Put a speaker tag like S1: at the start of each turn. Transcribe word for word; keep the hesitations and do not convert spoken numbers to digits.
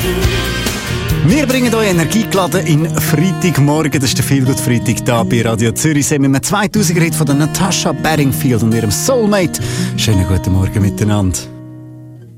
S1: Wir bringen euch Energie geladen in Freitagmorgen. Das ist der Feelgood Freitag hier bei Radio Zürich. Sind wir mit einem zweitausender Hit von der Natasha Bedingfield und ihrem Soulmate. Schönen guten Morgen miteinander.